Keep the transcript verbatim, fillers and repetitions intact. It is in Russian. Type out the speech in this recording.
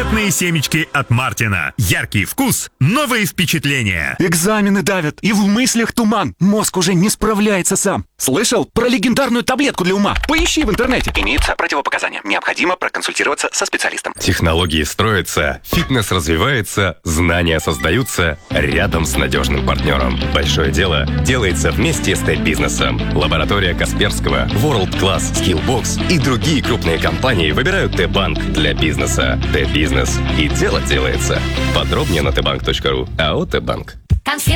Конфетные семечки от Мартина. Яркий вкус, новые впечатления. Экзамены давят, и в мыслях туман. Мозг уже не справляется сам. Слышал про легендарную таблетку для ума? Поищи в интернете. Имеются противопоказания. Необходимо проконсультироваться со специалистом. Технологии строятся, фитнес развивается, знания создаются рядом с надежным партнером. Большое дело делается вместе с Т-бизнесом. Лаборатория Касперского, World Class, Skillbox и другие крупные компании выбирают Т-банк для бизнеса. Т-бизнес. И дело делается. Подробнее на тэ банк точка ру. АО Т-банк.